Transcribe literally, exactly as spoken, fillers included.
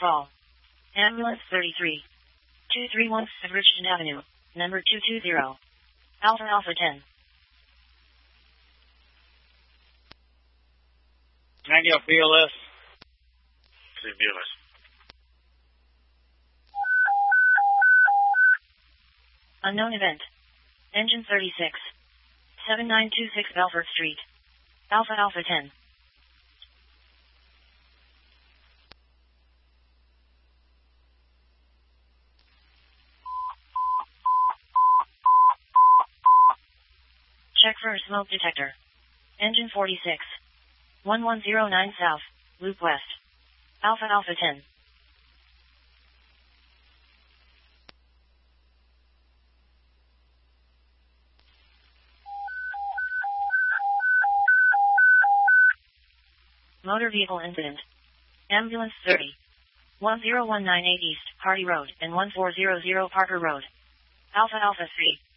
Fall. Ambulance thirty-three. two three one Richmond Avenue, number two two zero. Alpha Alpha ten. Can I get a B L S? Please B L S. Unknown event. Engine thirty-six. seven nine two six Belfort Street. Alpha Alpha ten. Check for a smoke detector. Engine forty-six. one one zero nine South, Loop West. Alpha Alpha ten. Motor vehicle incident. Ambulance thirty. one zero one nine eight East, Hardy Road, and one four zero zero Parker Road. Alpha Alpha three.